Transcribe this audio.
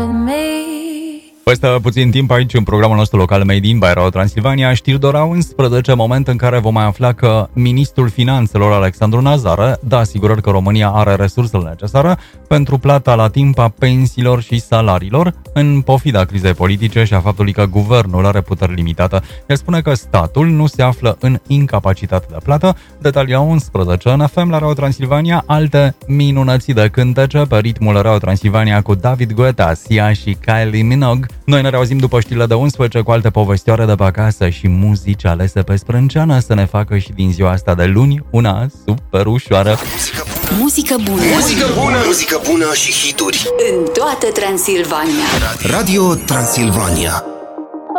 Peste puțin timp aici, în programul nostru local Made in by Radio Transilvania, știri de ora 11, moment în care vom mai afla că ministrul finanțelor Alexandru Nazară dă asigurări că România are resursele necesare pentru plata la timp a pensiilor și salariilor, în pofida crizei politice și a faptului că guvernul are puteri limitate. El spune că statul nu se află în incapacitate de plată. Detalii la 11 în FM la Radio Transilvania, alte minunății de cântece pe ritmul Radio Transilvania cu David Guetta, Sia și Kylie Minogue. Noi ne reauzim după știrile de 11 cu alte povestioare de pe acasă și muzici alese pe sprânceană să ne facă și din ziua asta de luni una super ușoară. Muzică bună. Muzică bună. Muzică bună și hituri În toată Transilvania. Radio Transilvania.